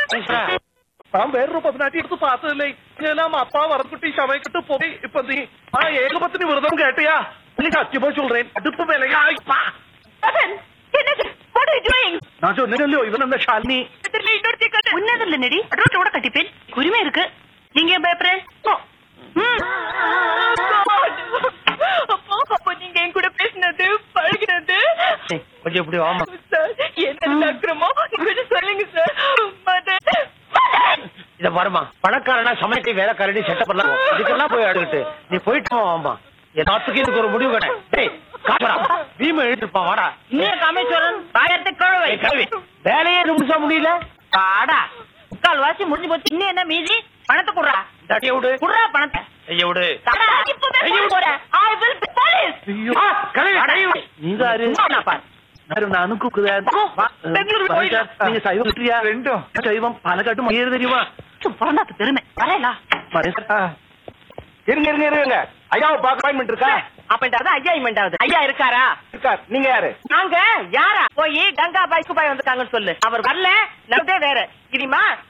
நான் வேறொரு பதனாட்டி எடுத்து பார்த்ததில்லை. நான் அப்பா வரக்குட்டி சமைக்கிட்டு போய் இப்ப நீ ஏகபத்தினி விரதம் கேட்டியா? சத்தியமா சொல்றேன், அடுப்பு வேலையா? நான் சொன்னேன் இவன் அந்த ஷாலினி உன்னதில்ல நடி அட்ரோட்டோட கட்டிப்பேன். உரிமை இருக்கு. நீங்க பயப்படுறேன். அப்போ நீங்க என் கூட பேசினது பழகினது கொஞ்சம் இப்படி வாமா. என்ன அக்கிரமோ கொஞ்சம் சொல்லுங்க சார். இத பாருமா, பணக்காரனா சமைக்க வேலைக்காரடி செட்டப் பண்ணலாம். இதுக்கெல்லாம் போய் அடுக்கிட்டு நீ போயிட்டு வாமா. எல்லாத்துக்கும் இதுக்கு ஒரு முடிவு கிடையாது. பீம எழுதிருப்பான் வாடா. இன்னும் காமேஸ்வரன் பாயத்தை கழுவை கழுவி வேலையே நிமிஷா முடியல. பாடா முக்கால் வாசி முடிஞ்சு போச்சு. இன்னும் என்ன மீதி? பணத்தை குடுறா. தட்டிய விடு. குடுறா பணத்தை. ஐயா விடு. நானும் கூக்குறேன். நீங்க சைவம் விட்டுறியா? ரெண்டும் சைவம் பாலக்காட்டும் ஏறு தெரியுமா? பணத்து பெருமை வரலா. இருங்க இருங்க இருங்க. ஐயாவை பார்க்க அப்பாயின்மெண்ட் இருக்கா? அப்ப ஐயா ஐயா இருக்காரா? இருக்கார். நீங்க யாரு? நாங்க யாரா? போய் கங்கா பாய் குபாய் வந்துட்டாங்கன்னு சொல்லு. அவர் வரல, நம்மதே வேற. தெரியுமா?